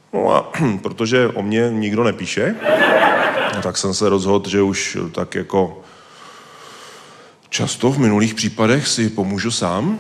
No a protože o mě nikdo nepíše, tak jsem se rozhodl, že už tak jako často v minulých případech si pomůžu sám.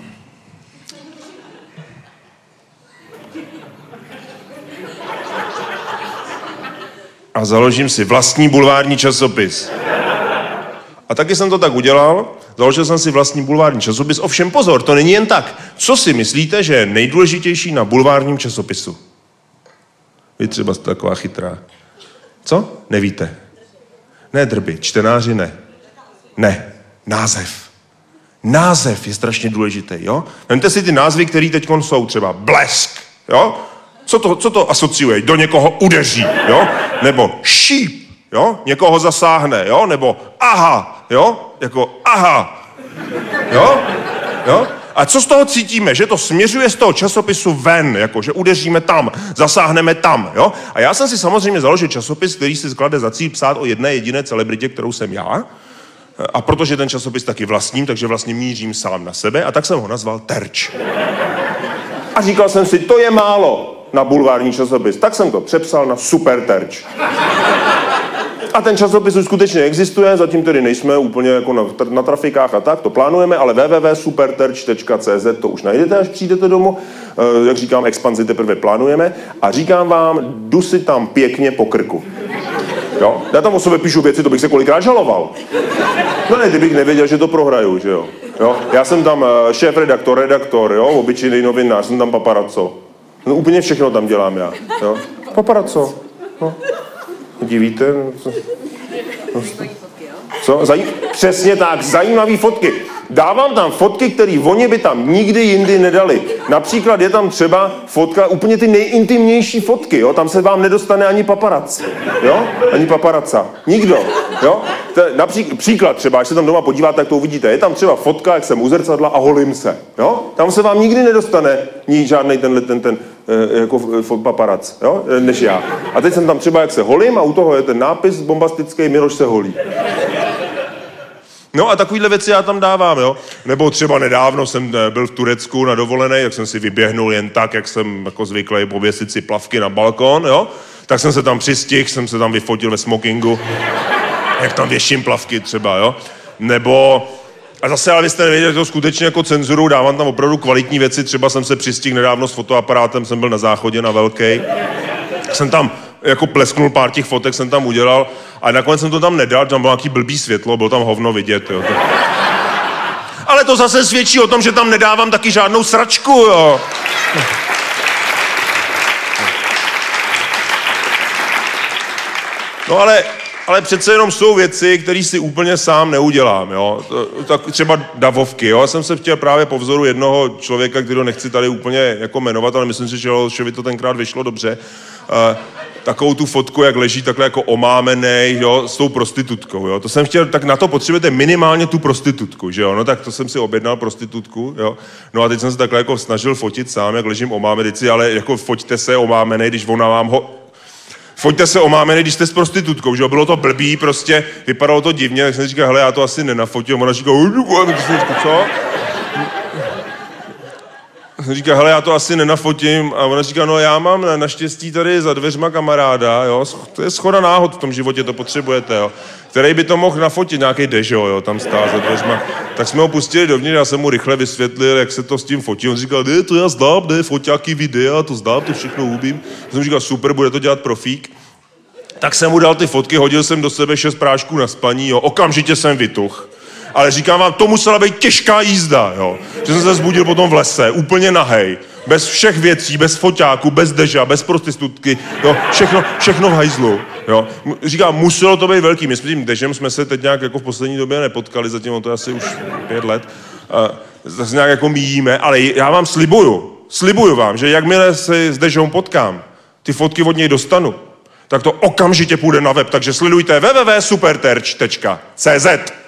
A založím si vlastní bulvární časopis. A taky jsem to tak udělal, založil jsem si vlastní bulvární časopis, ovšem pozor, to není jen tak. Co si myslíte, že je nejdůležitější na bulvárním časopisu? Vy třeba jste taková chytrá. Co? Nevíte. Ne drby, čtenáři ne. Ne, název. Název je strašně důležitý, jo? Vemte si ty názvy, které teď jsou, třeba blesk, jo? Co to asociuje? Do někoho udeří, jo? Nebo šíp, jo? Někoho zasáhne, jo? Nebo aha, jo? Jako aha, jo? Jo? A co z toho cítíme? Že to směřuje z toho časopisu ven, jako že udeříme tam, zasáhneme tam, jo? A já jsem si samozřejmě založil časopis, který si sklade za cíl psát o jedné jediné celebritě, kterou jsem já. A protože ten časopis taky vlastním, takže vlastně mířím sám na sebe a tak jsem ho nazval Terč. A říkal jsem si, to je málo na bulvární časopis, tak jsem to přepsal na Super Terč. A ten časopis už skutečně existuje, zatím tedy nejsme úplně jako na trafikách a tak, to plánujeme, ale www.superterč.cz to už najdete, až přijdete domů. Jak říkám, expanzi teprve plánujeme a říkám vám, jdu si tam pěkně po krku. Jo? Já tam o sobě píšu věci, to bych se kolikrát žaloval. No ne, kdybych nevěděl, že to prohraju, že jo. Jo? Já jsem tam šéf-redaktor, jo, obyčejný novinář, jsem tam paparazzo. No, úplně všechno tam dělám já. Jo? Paparazzo. No. Divíte? Co? Přesně tak, zajímavý fotky. Dávám tam fotky, které oni by tam nikdy jindy nedali. Například je tam třeba fotka, úplně ty nejintimnější fotky, jo? Tam se vám nedostane ani paparazzi, jo? Ani paparaca. Nikdo, jo? Příklad třeba, až se tam doma podíváte, tak to uvidíte. Je tam třeba fotka, jak jsem u zrcadla a holím se, jo? Tam se vám nikdy nedostane žádnej ten jako paparac, jo? Než já. A teď jsem tam třeba, jak se holím a u toho je ten nápis bombastický Miloš se holí. No a takovýhle věci já tam dávám, jo. Nebo třeba nedávno jsem byl v Turecku na dovolené, jak jsem si vyběhnul jen tak, jak jsem jako zvyklý pověsit si plavky na balkon, jo. Tak jsem se tam přistihl, jsem se tam vyfotil ve smokingu, jak tam věším plavky třeba, jo. Nebo, a zase, ale vy jste nevěděli, že to skutečně jako cenzuru, dávám tam opravdu kvalitní věci, třeba jsem se přistihl nedávno s fotoaparátem, jsem byl na záchodě na Velkej, jsem tam jako plesknul pár těch fotek, jsem tam udělal a nakonec jsem to tam nedal, tam bylo nějaký blbý světlo, bylo tam hovno vidět, jo. Ale to zase svědčí o tom, že tam nedávám taky žádnou sračku, jo. No ale přece jenom jsou věci, které si úplně sám neudělám, jo. Tak třeba davovky, jo. Já jsem se chtěl právě po vzoru jednoho člověka, kterého nechci tady úplně jako jmenovat, ale myslím si, že by to tenkrát vyšlo dobře. Takovou tu fotku, jak leží takhle jako omámenej, jo, s tou prostitutkou, jo. To jsem chtěl, tak na to potřebujete minimálně tu prostitutku, že jo. No tak to jsem si objednal prostitutku, jo. No a teď jsem se takhle jako snažil fotit sám, jak ležím omámenici, ale jako foťte se omámenej, když ona vám ho... Foťte se omámenej, když jste s prostitutkou, že jo. Bylo to blbý, prostě vypadalo to divně, tak jsem říkal, hele, já to asi nenafotím. Ona říká, co? Říká, hele, já to asi nenafotím. A ona říká, no já mám naštěstí tady za dveřma kamaráda, jo. To je shoda náhod v tom životě, to potřebujete, jo. Který by to mohl nafotit, nějaký Dežo, jo, tam stál za dveřma. Tak jsme ho pustili dovnitř, já jsem mu rychle vysvětlil, jak se to s tím fotí. On říkal, ne, to já znám, ne, foťáky, videa, to znám, to všechno umím. Já jsem říkal, super, bude to dělat profík. Tak jsem mu dal ty fotky, hodil jsem do sebe 6 prášků na spaní, jo, okamžitě jsem vytuch. Ale říkám vám, to musela být těžká jízda, jo. Že jsem se zbudil potom v lese, úplně nahej, bez všech věcí, bez foťáku, bez Deža, bez prostitutky, jo, všechno v hajzlu, jo. Říkám, muselo to být velký, my s tím Dežem jsme se teď nějak jako v poslední době nepotkali, zatím to je asi už 5 let, zase nějak jako míjíme, ale já vám slibuju vám, že jakmile se s Dežou potkám, ty fotky od něj dostanu, tak to okamžitě půjde na web, takže sledujte www.superterč.cz.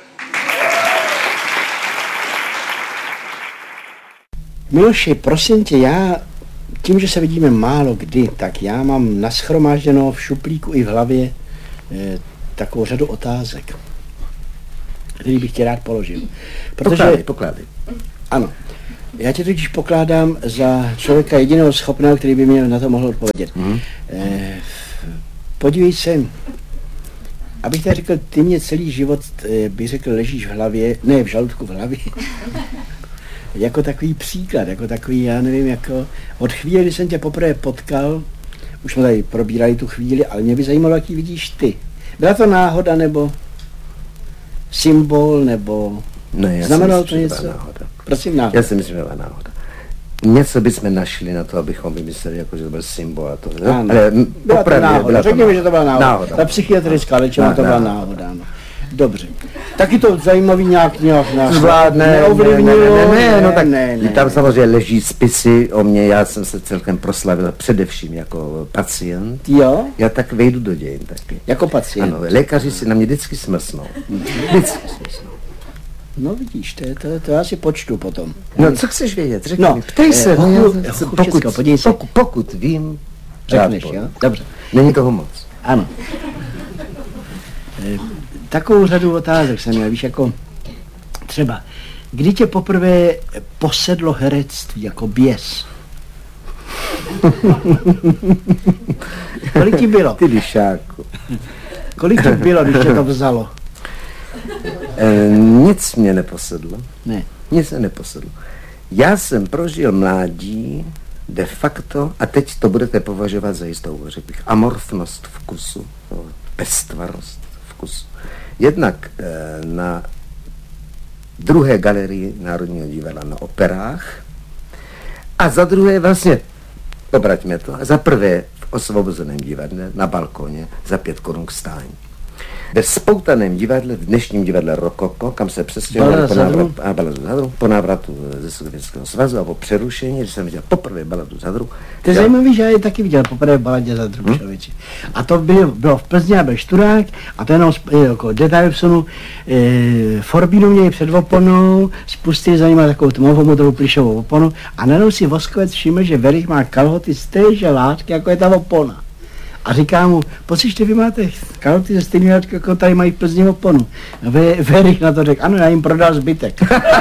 Miloši, prosím tě, já tím, že se vidíme málo kdy, tak já mám nashromážděno v šuplíku i v hlavě takovou řadu otázek, který bych ti rád položil. Pokládej. Ano. Já tě totiž pokládám za člověka jediného schopného, který by mě na to mohl odpovědět. Podívej se, abych tak řekl, ty mě celý život, bych řekl, ležíš v hlavě, ne v žaludku, v hlavě. Jako takový příklad, jako takový, já nevím, jako od chvíle, kdy jsem tě poprvé potkal, už jsme tady probírali tu chvíli, ale mě by zajímalo, jaký vidíš ty. Byla to náhoda, nebo symbol, nebo Ne, znamenalo to něco? Náhoda. Prosím, náhoda. Já si myslím, že byla náhoda. Něco bychom našli na to, abychom vymysleli, jako, že to byl symbol a to. Ano. Ale Byla to náhoda. Řekněme, že to byla náhoda. Ta psychiatrická léčba, to byla náhoda. Ano. Dobře. Taky to zajímavý nějak zvládne, neovlivnilo. Ne, tam samozřejmě leží spisy o mě, já jsem se celkem proslavil především jako pacient. Jo? Já tak vejdu do dějin taky. Jako pacient. Ano, lékaři si na mě vždycky smrsnou. Vždycky smrsnou. No vidíš, to já si počtu potom. No, co chceš vědět? Řekni No, mi, ptej se. Pokud vím, řekneš, jo? Dobře. Není toho moc. Ano. Takovou řadu otázek jsem měl, víš, jako třeba, kdy tě poprvé posedlo herectví jako běs? Kolik ti bylo? Ty lišáku. Kolik ti bylo, když tě to vzalo? Nic mě neposedlo. Ne. Nic mě neposedlo. Já jsem prožil mládí de facto, a teď to budete považovat za jistou, řekl bych, amorfnost vkusu, pestvarost vkusu. Jednak na druhé galerii Národního divadla na operách a za druhé vlastně, obraťme to, za prvé v Osvobozeném divadle na balkoně za 5 korun k stání. Ve spoutaném divadle, v dnešním divadle Rokoko, kam se přestěhovali po návratu ze Sovětského svazu a po přerušení, když jsem viděl poprvé Baladu Zadru. To je zajímavý, že já je taky viděl poprvé v Baladě Zadru, člověče. A to bylo v Plzni a byl Šturák a to jenom jako detail vsunu. Forbínu měli před oponou, spustili za nima takovou tmavou modrou plišovou oponu a najednou si Voskovec všiml, že Verich má kalhoty z téže látky, jako je ta opona. A říká mu, pocíšte, vy máte kalhoty ze stejné látky, jako tady mají v Plzni oponu. A Verich na to řekl, ano, já jim prodal zbytek.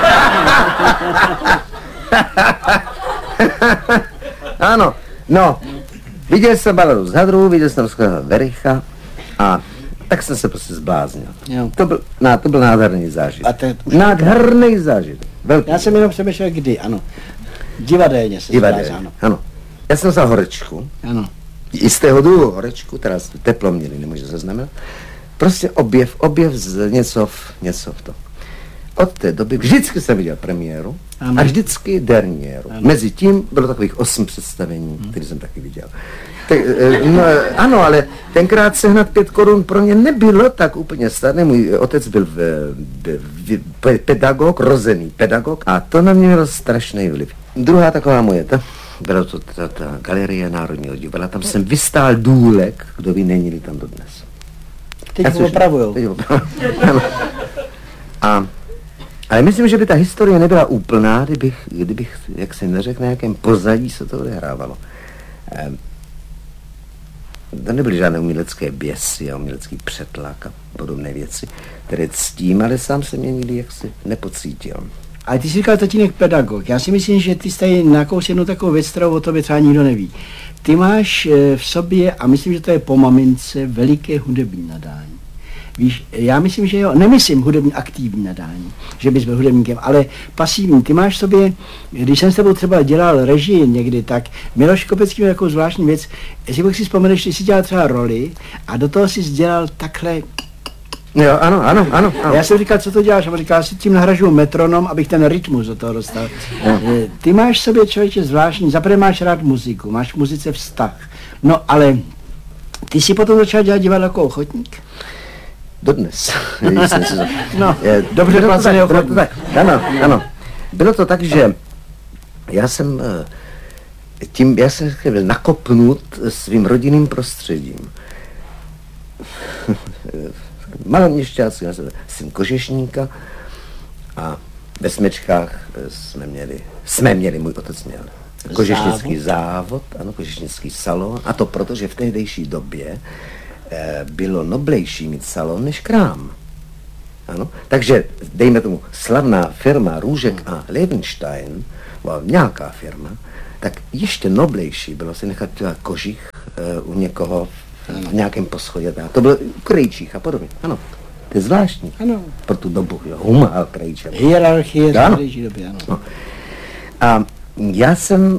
Ano, no, viděl jsem Baladu Zadru, viděl jsem Vericha a tak jsem se prostě zbláznil. Jo. To byl nádherný zážitek. Nádherný zážitek. Velký. Já jsem jenom přemýšlel, kdy, ano. Divadelně se Divadelně, ano. Já jsem vzal horečku. Ano. Jistého druhu horečku, teda teplo měli, nemůže zaznamenat. Prostě objev z něco v tom. Od té doby vždycky jsem viděl premiéru a vždycky derniéru. Mezi tím bylo takových 8 představení, které jsem taky viděl. Ano, ale tenkrát sehnat 5 korun pro mě nebylo tak úplně snadné. Můj otec byl pedagog, rozený pedagog a to na mě mělo strašný vliv. Druhá taková moje, byla to ta galerie Národního divadla, tam jsem vystál důlek, kdo ví, není tam dodnes. Teď ho opravujou. Ale myslím, že by ta historie nebyla úplná, kdybych jak si neřekl, na jakém pozadí se to odehrávalo. To nebyly žádné umělecké běsy a umělecký přetlak a podobné věci, které ctím, ale sám jsem je nikdy jaksi nepocítil. Ale ty jsi říkal tatínek pedagog. Já si myslím, že ty jsi tady nakous jednu takovou věc, kterou o tobě třeba nikdo neví. Ty máš v sobě, a myslím, že to je po mamince, veliké hudební nadání. Víš, já myslím, že jo, nemyslím hudební aktivní nadání, že bys byl hudebníkem, ale pasivní. Ty máš v sobě, když jsem s tebou třeba dělal režii někdy, tak Miloš Kopecký měl takovou zvláštní věc, jestli si vzpomeneš, že jsi dělal třeba roli a do toho jsi dělal takhle. Jo, ano. Já jsem říkal, co to děláš? A on říkal, si tím nahražuju metronom, abych ten rytmus do toho dostal. Ty máš v sobě, člověče, zvláštní, zaprvé máš rád muziku, máš k muzice vztah. No, ale ty jsi potom začal dělat divadlo jako ochotník? Dodnes. No, dobře placený ochotník. Ano. Bylo to tak, že já jsem chtěl nakopnout svým rodinným prostředím. Maloměšťáci, já jsem syn kožešníka a ve Smečkách jsme měli, můj otec měl kožešnický závod, ano, kožešnický salon, a to proto, že v tehdejší době bylo noblejší mít salon než krám. Ano? Takže, dejme tomu, slavná firma Růžek a Levenstein, nějaká firma, tak ještě noblejší bylo si nechat kožich u někoho v nějakém poschodě. To byl u krejčích a podobně. Ano, to je zvláštní. Ano. Pro tu dobu, jo, Humál krejče. Hierarchie Ano. z tehdejší doby, ano. No. A já jsem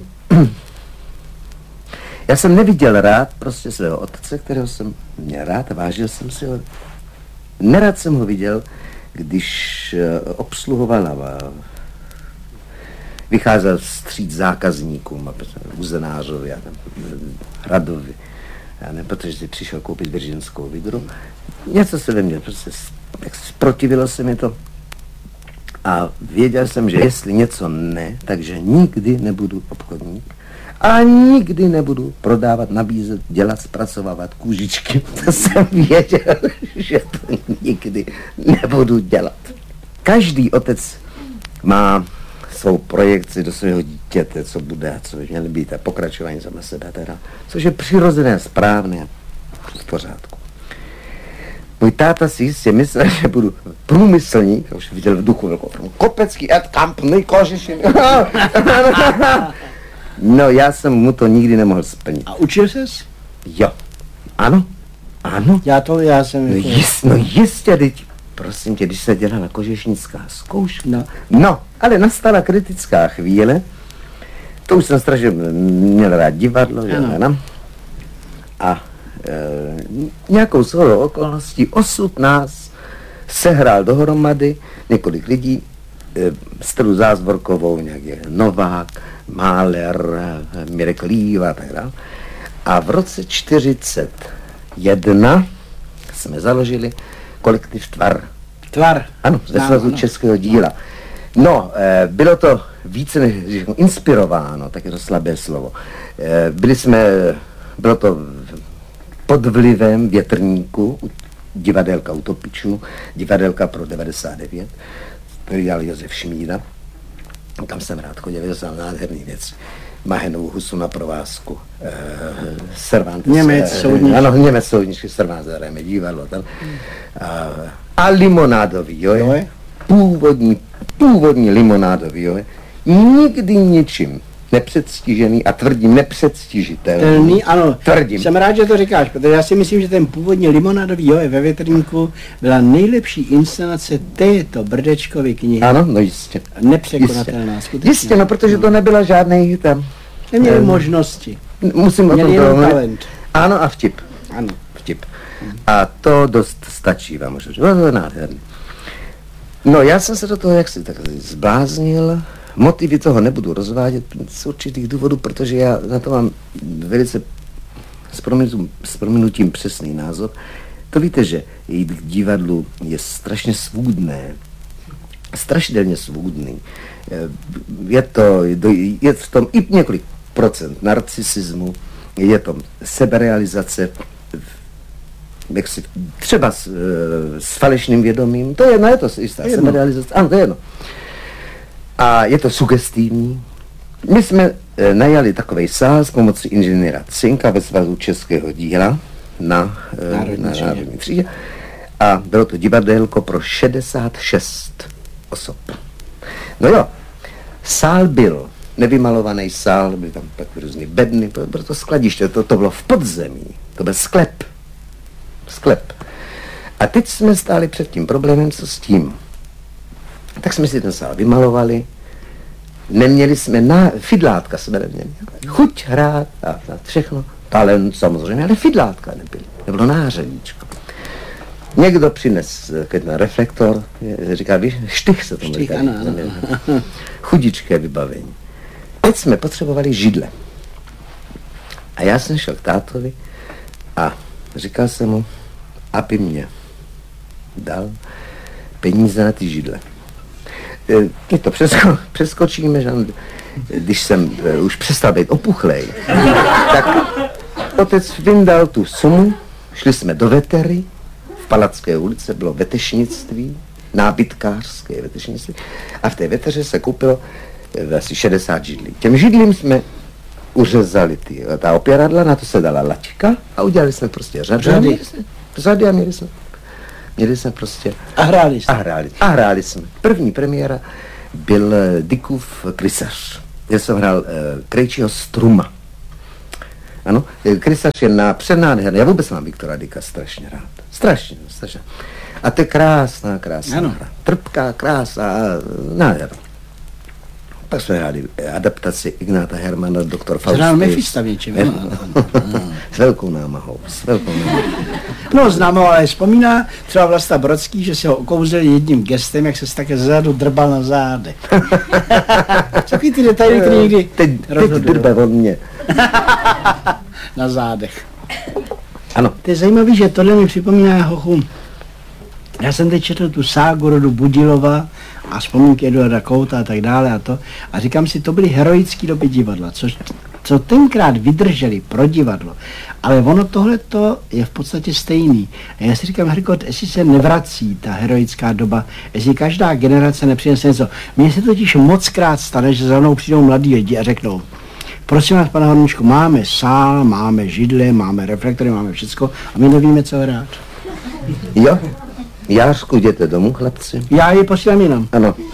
neviděl rád prostě svého otce, kterého jsem měl rád a vážil jsem si ho. Nerad jsem ho viděl, když obsluhoval a vycházel vstříc zákazníkům, uzenářovi a Hradovi, protože si přišel koupit viržinskou vidru. Něco se ve mně, prostě zprotivilo se mi to. A věděl jsem, že jestli něco ne, takže nikdy nebudu obchodník a nikdy nebudu prodávat, nabízet, dělat, zpracovávat kůžičky. To jsem věděl, že to nikdy nebudu dělat. Každý otec má svou projekci do svého dítěte, co bude a co by měly být a pokračování sama sebe teda, což je přirozené, správné a v pořádku. Můj táta si jistě myslel, že budu průmyslník, a už viděl v duchu velkou firmu, Kopecký Ed Company, kožešin. No, já jsem mu to nikdy nemohl splnit. A učil ses? Jo, ano, ano. Já jsem... No jistě, teď, prosím tě, když se dělala kožešnická zkouška, no, ale nastala kritická chvíle, to už jsem strašně měl rád divadlo, že ano. A nějakou shodou okolností osud nás sehrál dohromady několik lidí, Stelu Zázvorkovou, nějaký Novák, Máler, Mirek Líva a tak dále. A v roce 1941 jsme založili kolektiv Tvar. Tvar. Ano, ze Svazu českého díla. No, bylo to více než inspirováno, tak je to slabé slovo. Bylo to pod vlivem Větrníku, divadelka Utopičů, divadelka pro 99, který dělal Josef Šmída. Tam jsem rád chodil, viděl jsem nádherný věc. Mahenovou husu na provázku, Cervantes. Němec soudničky. Ano, Němec soudničky, Cervantes, hrajeme divadlo tam. A limonádový, jo? Původní limonádový, jo? Nikdy ničím nepředstižený a tvrdím nepředstižitelný. Ano, tvrdím. Jsem rád, že to říkáš, protože já si myslím, že ten původně limonádový Joe ve Větrníku byla nejlepší inscenace této Brdečkovy knihy. Ano, no jistě. Nepřekonatelná, skutečně. Jistě, no protože to nebyla žádný tam... Neměli možnosti. Musím o tom talent. Ano, a vtip. Ano. Vtip. A to dost stačí vám, že to je nádherný. No, já jsem se do toho jaksi tak zbláznil. Motivy toho nebudu rozvádět z určitých důvodů, protože já na to mám velice s prominutím přesný názor. To víte, že jít k divadlu je strašně svůdné, strašidelně svůdný. Je v tom i několik procent narcisismu, je to seberealizace, třeba s falešným vědomím, to je jedno, je to jistá seberealizace, ano, to je jedno. A je to sugestivní. My jsme najali takovej sál s pomocí inženýra Cinka ve Svazu českého díla na Národní třídě. A bylo to divadélko pro 66 osob. No jo, sál byl nevymalovaný sál, byly tam pak různý bedny, bylo to skladiště, to bylo v podzemí, to byl sklep. A teď jsme stáli před tím problémem, co s tím. Tak jsme si ten sál vymalovali, neměli jsme, fidlátka jsme neměli, chuť hrát a všechno, talent samozřejmě, ale fidlátka nebylo nářadíčko. Někdo přines ten reflektor, říká, víš, štych se tomu říká, chudičké vybavení. Teď jsme potřebovali židle. A já jsem šel k tátovi a říkal jsem mu, aby mě dal peníze na ty židle. Teď to přeskočíme, že když jsem už přestal být opuchlej, tak otec vyndal tu sumu, šli jsme do Vetery, v Palacké ulici bylo vetešnictví, nábytkářské vetešnictví, a v té Veteře se koupilo asi 60 židlí. Těm židlím jsme uřezali ta opěradla, na to se dala laťka a udělali jsme prostě řady a měli jsme Měli jsme prostě... A hráli jste. A hráli jsme. První premiéra byl Dickův Krysař. Já jsem hrál Krejčího Struma. Ano, Krysař je přenádherný. Já vůbec mám Viktora Dicka strašně rád. Strašně. A to je krásná hra. Trpká, krásná, nádherná. Pak jsme hráli adaptaci Ignáta Hermana, doktor Faust. Hrál Mefista většinou. S velkou námahou. No známo, ale vzpomíná třeba Vlasta Brodský, že si ho okouzeli jedním gestem, jak se také zezadu drbal na zádech. Takový ty detaily, které někdy teď drbe od mě. Na zádech. Ano. To je zajímavé, že tohle mi připomíná hochu. Já jsem teď četl tu ságu rodu Budilova a vzpomínky Eduarda Kouta a tak dále a říkám si, to byly heroické doby divadla, co tenkrát vydrželi pro divadlo, ale ono tohleto je v podstatě stejný. A já si říkám, Herkot, jestli se nevrací ta heroická doba, jestli každá generace nepřinese něco. Mně se totiž mockrát stane, že za mnou přijdou mladí lidi a řeknou, prosím vás, pane Horníčku, máme sál, máme židle, máme reflektory, máme všecko a my nevíme, co hrát. Jo? Jářku, jděte domů, chlapci? Já ji posílám jinam.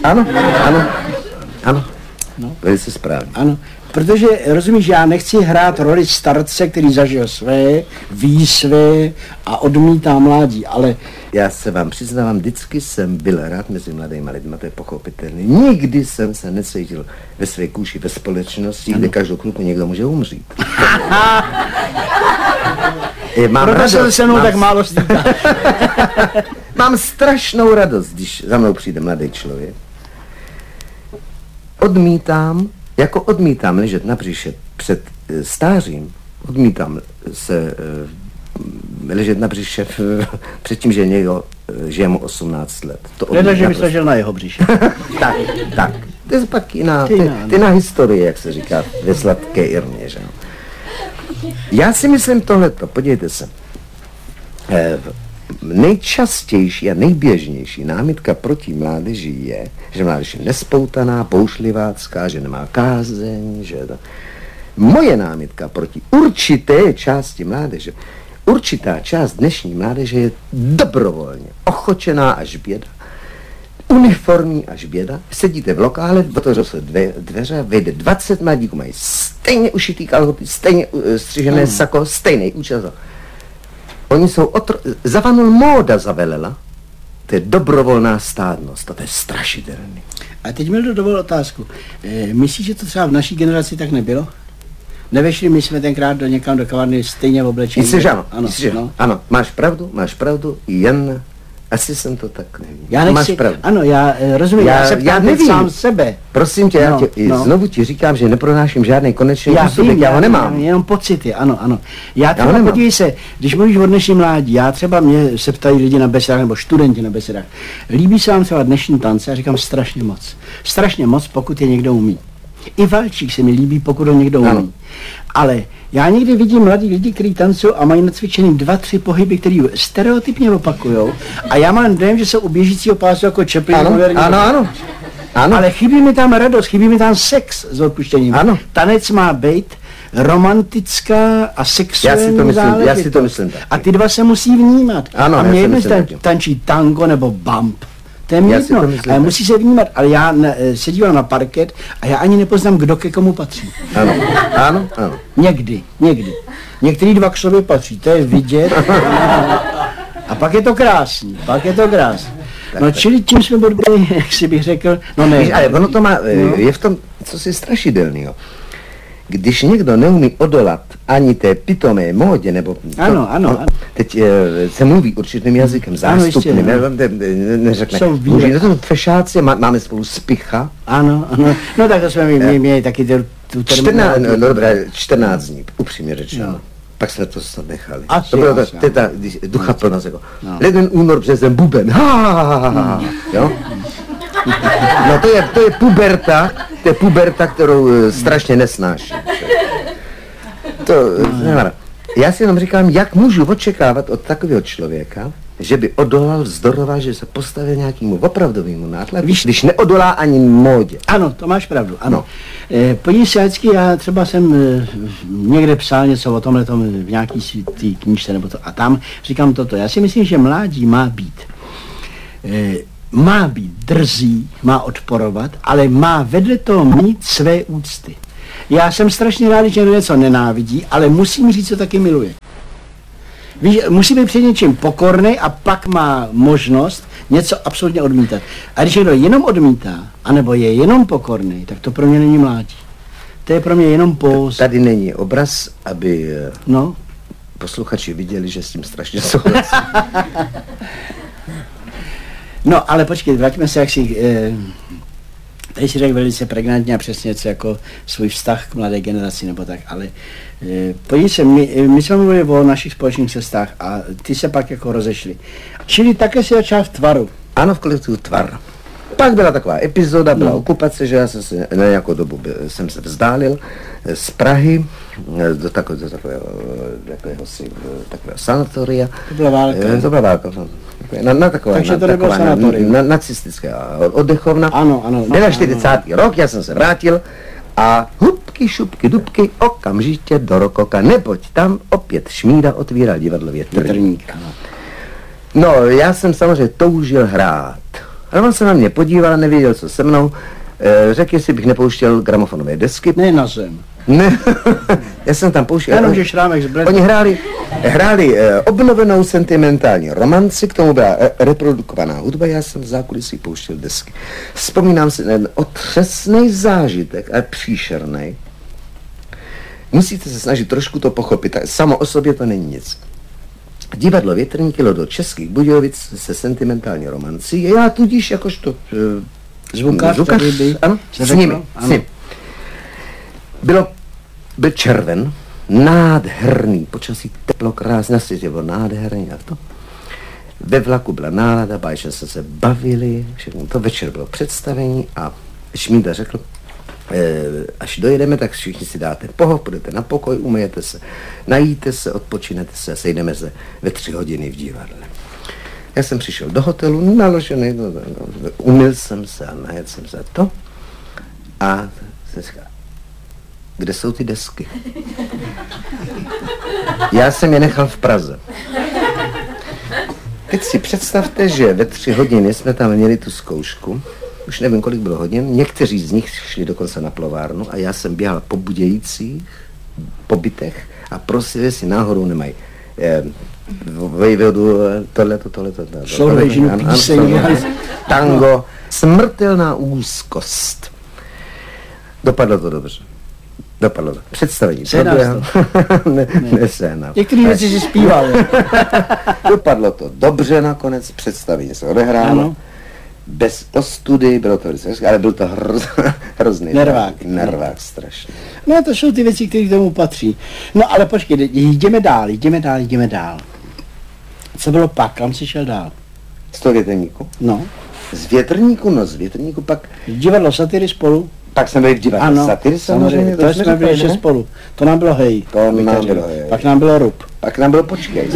Ano. No. Velice správně. Ano, protože, rozumíš, já nechci hrát roli starce, který zažil své, ví své a odmítá mládí, ale... Já se vám přiznávám, vždycky jsem byl rád mezi mladými lidmi, to je pochopitelné. Nikdy jsem se necítil ve své kůži, ve společnosti, kde každou chvilku někdo může umřít. Proto se se mnou tak málo stýká. Mám strašnou radost, když za mnou přijde mladý člověk. Odmítám ležet na břiše před stářím, odmítám se ležet na břiše před tím, že je mu 18 let. Nedá, že bys ležel na jeho břiše. tak. To je pak jiná historie, jak se říká ve sladké Irmě, že? Já si myslím tohleto, podívejte se. Nejčastější a nejběžnější námitka proti mládeži je, že mládež je nespoutaná, boušlivácká, že nemá kázeň, že to... Moje námitka proti určité části mládeže, určitá část dnešní mládeže je dobrovolně ochočená až běda, uniformní až běda. Sedíte v lokále, otevřou se dveře, vejde 20 mladíků, mají stejně ušitý kalhoty, stejně střižené sako, stejný účes. Oni jsou zavanul móda zavelela. To je dobrovolná stádnost, to je strašidelný. A teď mi dovol otázku. Myslíš, že to třeba v naší generaci tak nebylo? Nevešli my jsme tenkrát někam do kavárny stejně v oblečení? Myslíš, ano. Ano, máš pravdu, jen asi jsem to tak neví. Já nechci, máš pravdu. Ano, já rozumím, já se ptám teď sám sebe. Prosím tě, znovu ti říkám, že nepronáším žádný konečný úsudek, já ho nemám. Jenom pocity, ano. Já třeba, podívej se, když mluvíš o dnešní mládí, já třeba mě se ptají lidi na besedách, nebo studenti na besedách, líbí se vám třeba dnešní tance? Já říkám strašně moc. Strašně moc, pokud je někdo umí. I valčík se mi líbí, pokud ho někdo umí. Ano. Ale já někdy vidím mladí lidi, kteří tancují a mají nacvičený 2-3 pohyby, který stereotypně opakujou. A já mám dojem, že jsou u běžícího pásu jako Chaplin. Ano. Ale chybí mi tam radost, chybí mi tam sex s odpuštěním. Ano. Tanec má být romantická a sexuální záležitost. Já si to myslím taky. A ty dva se musí vnímat. Ano, a mě jedno tančí tango nebo bump. To je jedno, ale musí se vnímat, ale já se dívám na parket a já ani nepoznám, kdo ke komu patří. Ano. Někdy. Některý dva k sobě patří, to je vidět. A pak je to krásný. No čili tím jsme bodli, jak si bych řekl, no ne. Ale ono to má, je v tom, co si strašidelného. Když někdo neumí odolat ani té pitomé módě, nebo... Ano. Teď se mluví určitým jazykem, zástupným, neřekne. Mluví na tom fešáci, máme spolu spicha. Ano. No tak to jsme měli taky tu terminologii. Dobré, 14 dní, upřímně řečeno. No. Pak jsme to nechali. To bylo ta ducha plnost, jako. Leden, únor, březen, buben. Jo? No to je puberta, kterou strašně nesnáším. Já si jenom říkám, jak můžu očekávat od takového člověka, že by odolal, vzdoroval, že se postavil nějakému opravdovému nátlaku, když neodolá ani módě. Ano, to máš pravdu, ano. Podívej se, vždycky já třeba jsem někde psal něco o tomhle v nějaký tý knížce nebo to a tam říkám toto. Já si myslím, že mládí má být drzý, má odporovat, ale má vedle toho mít své úcty. Já jsem strašně rád, že něco nenávidí, ale musím říct, co taky miluje. Víš, musí být před něčím pokorný a pak má možnost něco absolutně odmítat. A když někdo jenom odmítá, anebo je jenom pokorný, tak to pro mě není mládí. To je pro mě jenom póz. Tady není obraz, aby posluchači viděli, že s tím strašně souhlasím. No, ale počkej, vraťme se, jak si... Tady si řekl velice pregnantně a přesně něco jako svůj vztah k mladé generaci nebo tak, ale podívej se, my jsme mluvili o našich společných cestách a ty se pak jako rozešli. Čili také si začal v Tvaru. Ano, v kolektivu Tvar. Pak byla taková epizoda, byla okupace, že já jsem se na nějakou dobu jsem se vzdálil z Prahy do takového sanatoria. To byla válka. To byla válka. Na takové, takže to nebylo sanatorium. Nacistická oddechovna. Ano. 49. rok, já jsem se vrátil a hubky, šupky, dubky, okamžitě do Rokoka, neboť tam opět Šmída otvíral divadlo Větrník. No, já jsem samozřejmě toužil hrát. Ale on se na mě podíval, nevěděl, co se mnou. Řekl, jestli bych nepouštěl gramofonové desky. Ne na zem. Ne, já jsem tam pouštěl. Jenom, že Šrámek z Oni hráli obnovenou sentimentální romanci, k tomu byla reprodukovaná hudba, já jsem v zákulisí pouštěl desky. Vzpomínám si ten otřesný zážitek, ale příšerný. Musíte se snažit trošku to pochopit, samo o sobě to není nic. Divadlo Větrník jelo do Českých Budějovic se sentimentální romancí, já tudíž jakožto zvukař, ano, s ním. Byl červen, nádherný, počasí teplo, krásně, na světě bylo nádherný a to. Ve vlaku byla nálada, báječně se bavili, všechno to, večer bylo představení a Šmída řekl, až dojedeme, tak všichni si dáte pohov, půjdete na pokoj, umyjete se, najíte se, odpočinete se a sejdeme se ve 3 hodiny v divadle. Já jsem přišel do hotelu, naložený, umyl jsem se a najedl jsem se to a jsem říkal, kde jsou ty desky? Já jsem je nechal v Praze. Teď si představte, že ve 3 hodiny jsme tam měli tu zkoušku, už nevím, kolik bylo hodin, někteří z nich šli dokonce na plovárnu a já jsem běhal po Budějicích, po bytech a prosili, jestli náhodou nemají vejvodu, tohleto. Soudejžinu píseň. Tango, smrtelná úzkost. Dopadlo to dobře. Dopadlo to. Představení. Nesehnal. Některé věci si zpíval. Dopadlo to dobře nakonec, představení se odehrálo. Bez ostudy, bylo to velice, ale byl to hrozný nervák strašný. No to jsou ty věci, které k tomu patří. No ale počkej, jdeme dál. Co bylo pak, kam jsi šel dál? Z toho Větrníku? No. Z Větrníku pak... Divadlo Satyry spolu? Pak jsme byli v divadle Satyry samozřejmě. To jsme byli ještě spolu. To nám bylo hej. Pak nám bylo Rub. Pak nám bylo počkej.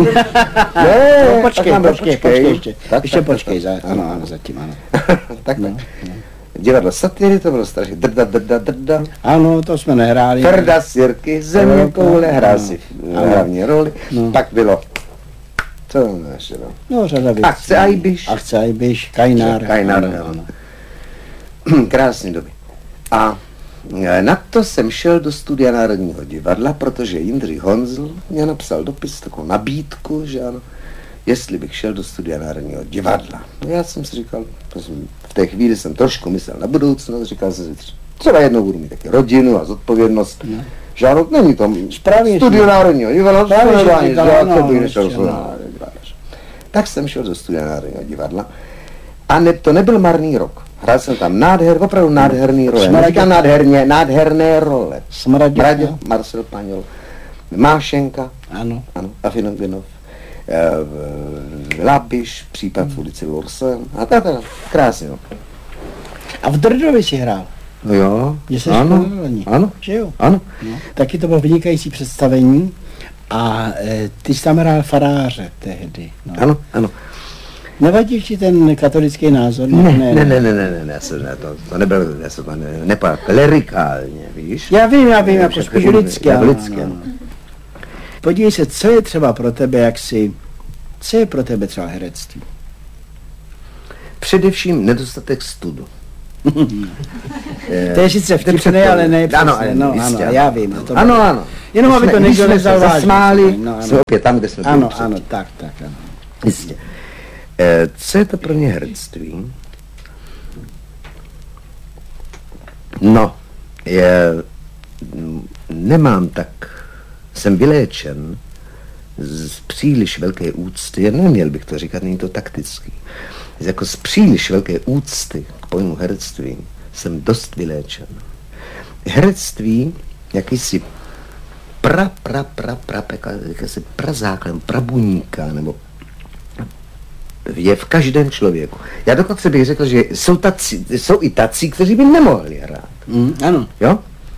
Počkej. Ano, zatím, ano. Tak. Divadlo Satyry, to bylo strašně drda. Ano, to jsme nehráli. Frda, Sirky, země, koule, hrál si hlavní roli. Pak bylo, co tam ještě bylo? No, řada věcí. Akce Ajbiš, Kajnár. Krásný doby. A na to jsem šel do studia Národního divadla, protože Jindřich Honzl mě napsal dopis, takovou nabídku, že ano, jestli bych šel do studia Národního divadla. No já jsem si říkal, v té chvíli jsem trošku myslel na budoucnost, říkal jsem si, třeba jednou budu mít taky rodinu a zodpovědnost. No. Že ano, není to studio Národního divadla, tak jsem šel do studia Národního divadla a to nebyl marný rok. Hrál jsem tam opravdu nádherný role. Říkám nádherné role. Smradě, Marcel Paňol, Mášenka, ano. Afinogvinov, Lapiš, případ v ulici Lorsen a tak, krásně. A v Drdovi si hrál? No jo, ano. Že jo? Ano. No. Taky to bylo vynikající představení a ty jsi tam hrál faráře tehdy. No. Ano. Nevadí ti ten katolický názor? Ne, to nebylo, já jsem to nepadl klerikálně, víš? Já vím, jako spíš lidsky. Ano. Podívej se, co je třeba pro tebe, co je pro tebe třeba herectví? Především nedostatek studu. To je sice vtipné, ale ne přesně. Ano, já vím. Ano. Jenom aby to někdo nevzal vážně. Zasmáli, jsme opět tam, kde jsme byli. Ano, tak. Jistě. Co je to pro ně herectví? No, nemám tak, jsem vyléčen z příliš velké úcty, neměl bych to říkat, není to taktický, jako z příliš velké úcty k pojmu herectví jsem dost vyléčen. Herectví, jakýsi prazáklad, prabuníka, nebo je v každém člověku. Já dokonce bych řekl, že jsou i tací, kteří by nemohli hrát. Ano. Jo?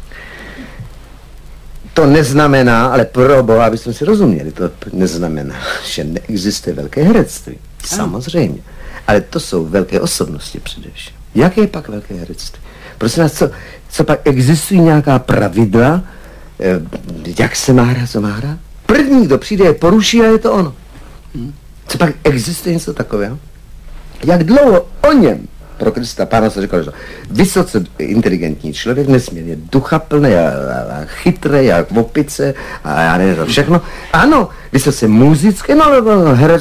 To neznamená, ale pro Boha, abychom si rozuměli, to neznamená, že neexistuje velké herectví. Samozřejmě. Ale to jsou velké osobnosti především. Jaké je pak velké herectví? Prosím vás, co pak existují nějaká pravidla, jak se má hrát, co má hrát? První, kdo přijde, je poruší a je to ono. Co pak existuje něco takového? Jak dlouho o něm pro Krista Pána se říkal, že vysoce inteligentní člověk, nesmírně duchaplný a chytrý a opice a já nevím to všechno. Ano, vysoce muzický, herec,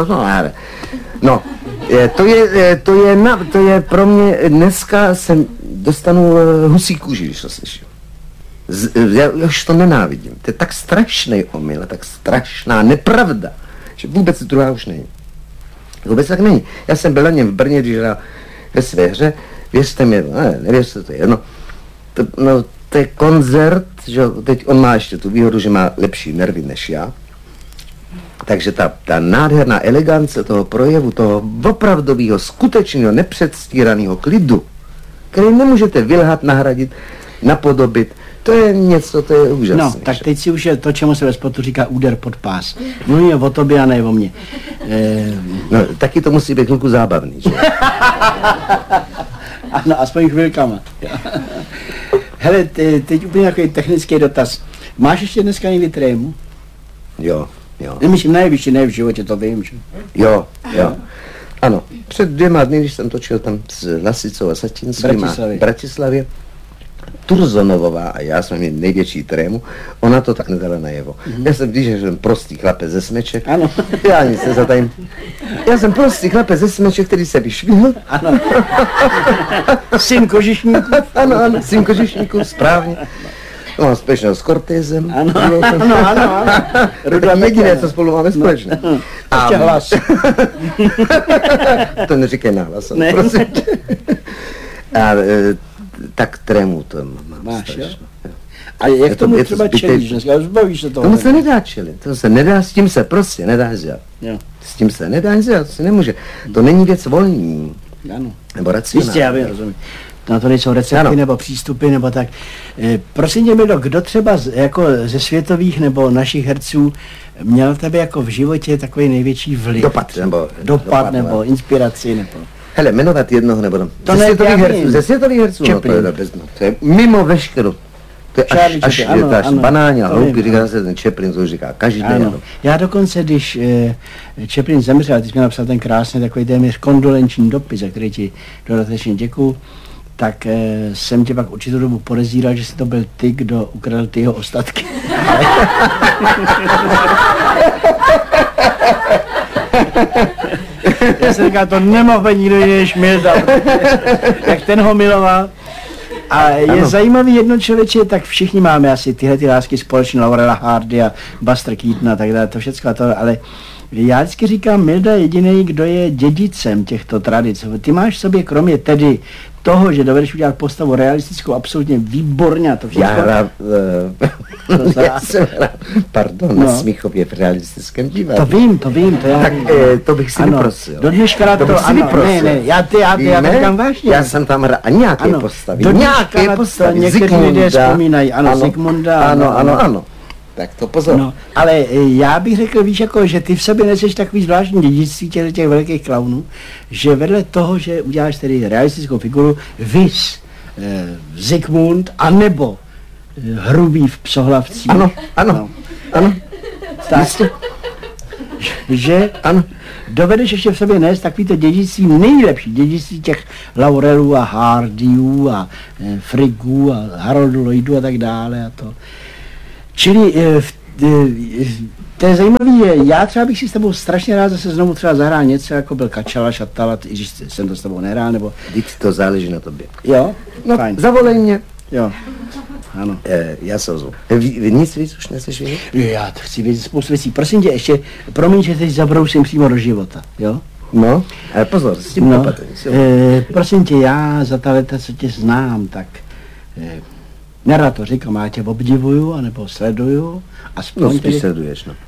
to je pro mě, dneska jsem dostanu husí kůži, když to slyším. Já už to nenávidím. To je tak strašný omyl, tak strašná nepravda, že vůbec druhá už není. Vůbec tak není. Já jsem byl na něm v Brně, když hrál ve své hře, věřte mi, nevěřte, to je jedno. To je koncert, že teď on má ještě tu výhodu, že má lepší nervy než já. Takže ta nádherná elegance toho projevu, toho opravdového, skutečného, nepředstíraného klidu, který nemůžete vylhat, nahradit, napodobit, to je něco, to je úžasné. No, tak teď si už je to, čemu se ve sportu říká úder pod pás. Mluvíme o tobě a ne o mně. No, taky to musí být chvilku zábavný, že? Ano, aspoň chvilkama. Hele, teď úplně takový technický dotaz. Máš ještě dneska někdy trému? Jo. Nemyslím, ne v životě, to vím, že? Jo. Ano, před 2 dny, když jsem točil tam s Lasicou a Satinským v Bratislavě, Turzonovová a já jsme měli největší trému, ona to tak nedala najevo. Já jsem, když jsem prostý chlapec ze Smeček, ano. Já nic se zatajím. Já jsem prostý chlapec ze Smeček, který se vyšvihl. Ano. Syn kožišníků. Ano, syn kožišníků, správně. Mám společného s Cortézem. Ano. Ruda jediné, co spolu máme společné. Ještě hlas. To neříkej na hlas, ne. Prosím. A tak trému to mám strašně. A jak tomu třeba čelíš dneska? Zbavíš se toho? Tomu se nedá čelit, to se nedá, s tím se prostě nedá dělat. S tím se nedá dělat, to se nemůže. To není věc volní. Ano. Nebo racionální. Jistě, já vím, rozumím. Na to nejsou recepty nebo přístupy nebo tak. Prosím tě, Mildo, kdo třeba jako ze světových nebo našich herců měl tebe jako v životě takový největší vliv? Dopad nebo inspiraci nebo... Hele, jmenovat jednoho nebo to ze světových herců, no, to je mimo veškerou. To je až banální a hloupý, říká se ten Chaplin, to už říká každý den. Já dokonce, když Chaplin zemřel, ty jsi mi napsal ten krásný takový téměř kondolenční dopis, za který ti dodatečně děkuju, tak jsem tě pak určitou dobu podezíral, že jsi to byl ty, kdo ukradl ty jeho ostatky. Já jsem říkal, to nemohl být nikdo jiný než Milda, jak ten ho miloval. A je zajímavý jedno člověče, tak všichni máme asi tyhle ty lásky společně, Laurela Hardy a Buster Keaton a tak dále, to všechno to, ale já vždycky říkám, Milda je jediný, kdo je dědicem těchto tradic. Ty máš v sobě, kromě tedy toho, že dovedeš udělat postavu realistickou, absolutně výborně a to všechno. Já jsem hrál, na Smíchově v realistickém divadle. To vím, to já tak to bych si vyprosil. Do dneška to ano, ne, já to říkám vážně. Já jsem tam hrál nějaké postavy. Někteří lidé vzpomínají, Zikmunda. Tak to pozor. No, ale já bych řekl, víš, jako, že ty v sobě neseš takový zvláštní dědictví těch velkých klaunů, že vedle toho, že uděláš tedy realistickou figuru, vys Zikmund, anebo Hrubý v Psohlavcích. Ano, ano, No. ano. Tak, že Ano. dovedeš ještě v sobě nést takový to dědictví, nejlepší dědictví těch Laurelů a Hardyů a Friggů a Haroldu Lloydů a tak dále a to. Čili to je zajímavé, já třeba bych si s tebou strašně rád zase znovu třeba zahrál něco, jako byl Kačala, Šatala, i když jsem to s tebou nehrál, nebo... Vždyť to záleží na tobě. Jo? No, Fajn. zavolej mě. Jo. Ano. Já se ozvu. Nic víc už nechceš vědět? Já to chci vědět spoustu věcí. Prosím tě, ještě, promiň, že teď zabrousím přímo do života, jo? No, ale pozor, s tím No, opatrně. prosím tě, já za ta leta, co tě znám, tak nerad to říkám, já tě obdivuju, anebo sleduju. No, Aspoň spíš tedy, sleduješ, no.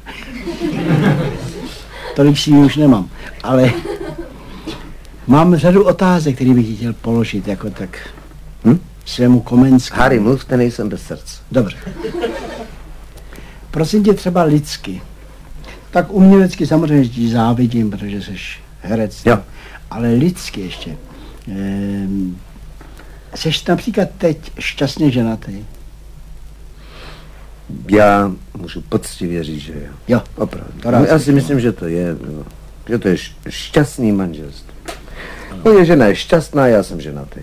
tolik si už nemám, ale mám řadu otázek, které bych ti chtěl položit, jako tak svému Komenskému. Harry, mluvte, nejsem bez srdce. Dobře. Prosím tě třeba lidsky. Tak umělecky samozřejmě ti závidím, protože jsi herec. Jo. Ale lidsky ještě. Seš například teď šťastně ženatý? Já můžu poctivě říct, že jo. Jo. Opravdu. To rád Já si slyším. myslím, že to je, no, že to je šťastný manželství. Moje žena je šťastná, já jsem ženatý.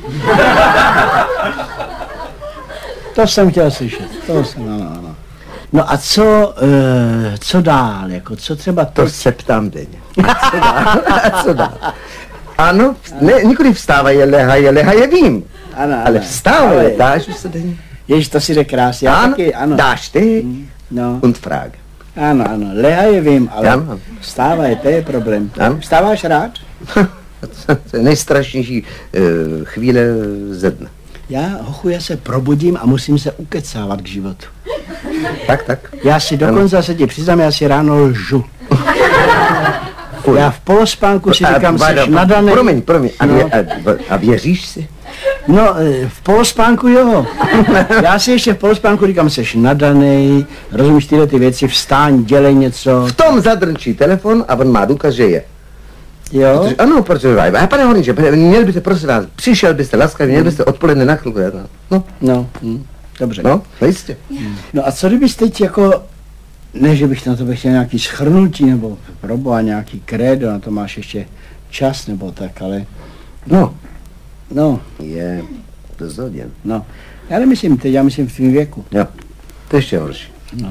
To jsem chtěl slyšet. To jsem, ano. No a co dál? Jako, co třeba To teď? se ptám denně. A co dál? A co dál? Ano, ne, nikoli vstávaje, lehaje, vím. Ano, Ale ano. vstávaje, Ale- dáš už se denně? Ježiš, to si jde krásně. Já Ano, taky, ano. dáš ty No. und Frage. Ano. Leha je vím, ale Ano. vstávaj, to je problém. Ano. Vstáváš rád? To je nejstrašnější chvíle ze dne. Já se probudím a musím se ukecávat k životu. Tak. Já si dokonce se ti přiznám, já si ráno lžu. Já v polospánku si říkám, jsi nadaný. Promiň. No. A věříš si? No, v polospánku jo. Já si ještě v polospánku říkám, jsi nadaný, rozumíš tyhle ty věci, vstáň, dělej něco. V tom zadrnčí telefon a on má důkaz, že je. Jo? Ano, protože, a pane Horníče, měl byste, prosím vás, přišel byste laskavě, měl byste odpoledne na chvilku. No, Dobře. no, jistě. No a co kdybys teď jako, ne, že bych na to chtěl nějaký shrnutí, nebo proboha nějaký krédo, na to máš ještě čas, nebo tak, ale no, Je dost hodin. no. Já nemyslím teď, já myslím v tvým věku. Jo, to ještě horší.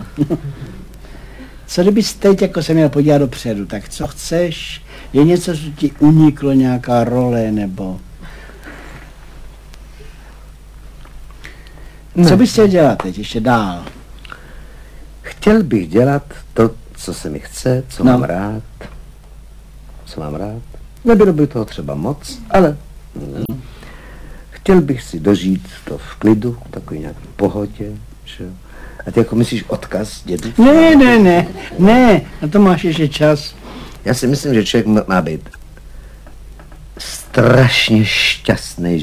Co kdybys teď jako se měl podívat dopředu, tak co chceš? Je něco, co ti uniklo, nějaká role, nebo... Co bys chtěl dělat teď, ještě dál? Chtěl bych dělat to, co se mi chce, co No. mám rád. Co mám rád. Nebylo by toho třeba moc, ale chtěl bych si dožít to v klidu, v takový nějaký pohodě. Že? A ty jako myslíš odkaz dědu? Ne, na to máš ještě čas. Já si myslím, že člověk má být strašně šťastný,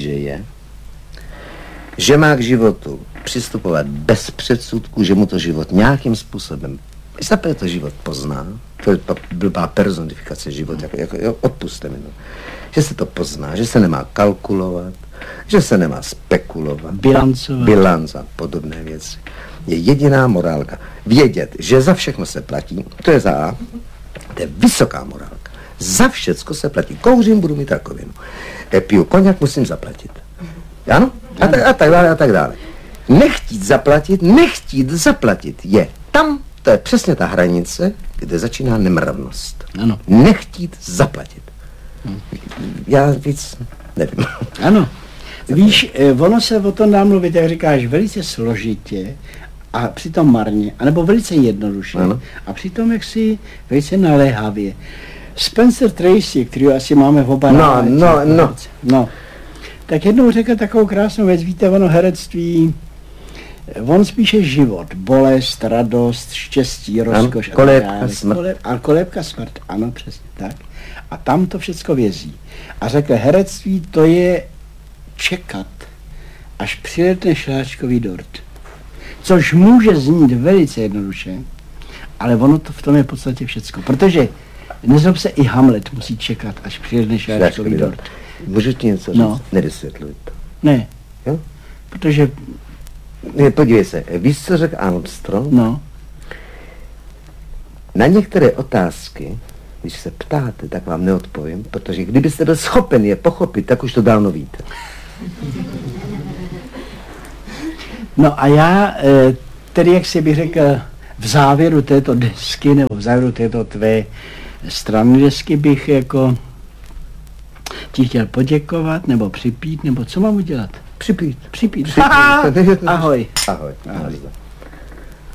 že má k životu přistupovat bez předsudků, že mu to život nějakým způsobem, zaprvé to život pozná, to je blbá personifikace život, jako odpuste mi to, že se to pozná, že se nemá kalkulovat, že se nemá spekulovat, Bilancovat. bilanc a podobné věci. Je jediná morálka. Vědět, že za všechno se platí, to je za A, to je vysoká morálka. Za všecko se platí. Kouřím, budu mít rakovinu. Piju koněk, musím zaplatit. Ano? A tak dále. Nechtít zaplatit je tam, to je přesně ta hranice, kde začíná nemravnost. Ano. Nechtít zaplatit. Já víc nevím. Ano. Víš, ono se o tom dá mluvit, jak říkáš, velice složitě a přitom marně, anebo velice jednoduše Ano. a přitom jaksi velice naléhavě. Spencer Tracy, který asi máme v oba rádi. No. Tak jednou řekl takovou krásnou věc, víte, ono herectví, on spíše život, bolest, radost, štěstí, rozkoš. Kolébka, smrt. A kolébka, smrt, ano, přesně tak. A tam to všecko vězí. A řekl, herectví to je čekat, až přiletne šláčkový dort. Což může znít velice jednoduše, ale ono to v tom je v podstatě všecko. Protože nezlob se, i Hamlet musí čekat, až přijede šáčkový dort. Můžeš ti něco říct? No. Nevysvětluj to. Ne, Jo? protože, Ne, podívej se, víš, co řekl Armstrong? no, Na některé otázky, když se ptáte, tak vám neodpovím, protože kdybyste byl schopen je pochopit, tak už to dávno víte. no a já, tedy jak si bych řekl, v závěru této desky, nebo v závěru této tvé strany desky bych jako ti chtěl poděkovat, nebo připít, nebo co mám udělat? Připít. Připít. Připít. Ahoj. Ahoj. Ahoj.